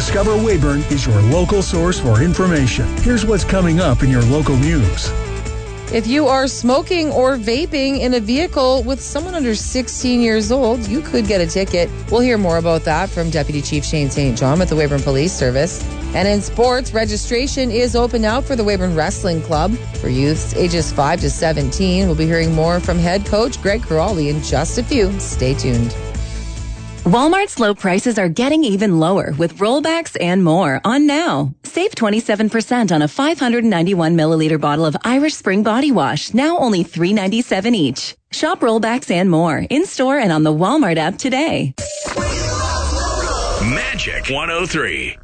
Discover Weyburn is your local source for information. Here's what's coming up in your local news. If you are smoking or vaping in a vehicle with someone under 16 years old, you could get a ticket. We'll hear more about that from Deputy Chief Shane St. John with the Weyburn Police Service. And in sports, registration is open now for the Weyburn Wrestling Club for youths ages 5 to 17. We'll be hearing more from head coach Greg Crawley in just a few. Stay tuned. Walmart's low prices are getting even lower with rollbacks and more on now. Save 27% on a 591 milliliter bottle of Irish Spring Body Wash, now only $3.97 each. Shop rollbacks and more in-store and on the Walmart app today. Magic 103.